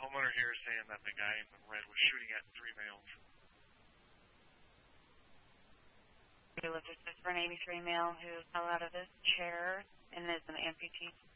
homeowner here is saying that the guy in the red was shooting at three males. Logistics for an 83 male who fell out of his chair and is an amputee.